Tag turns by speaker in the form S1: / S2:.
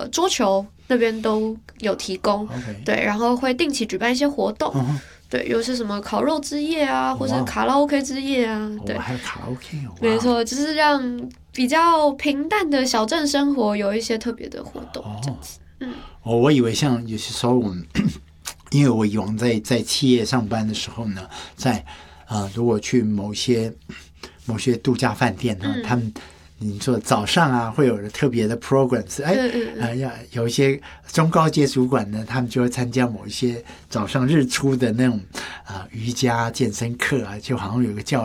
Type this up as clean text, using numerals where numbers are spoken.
S1: 桌球那边都有提供，
S2: OK
S1: 对，然后会定期举办一些活动，对，有些什么烤肉之夜啊，或是卡拉 OK 之夜啊，对，
S2: 还有卡拉 OK 哦，
S1: 没错，就是让比较平淡的小镇生活有一些特别的活动，这样子。
S2: 我以为像有些时候我们，因为我以往在企业上班的时候呢，在如果去某些度假饭店呢，他们你说早上啊会有特别的 programs， 要有一些中高阶主管呢，他们就会参加某一些早上日出的那种瑜伽健身课啊，就好像有个教